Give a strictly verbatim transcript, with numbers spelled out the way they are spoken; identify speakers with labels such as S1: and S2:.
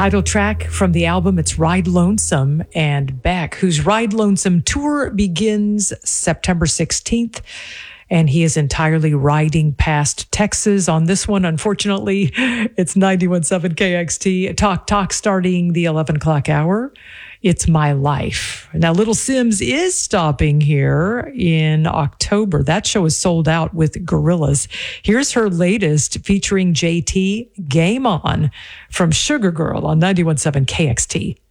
S1: title track from the album. It's Ride Lonesome, and Beck, whose Ride Lonesome tour begins September sixteenth. And he is entirely riding past Texas on this one. Unfortunately, it's ninety-one point seven K X T. Talk Talk starting the eleven o'clock hour. It's My Life. Now, Little Simz is stopping here in October. That show is sold out with Gorillaz. Here's her latest featuring J T, Game On, from Sugar Girl on ninety-one point seven K X T.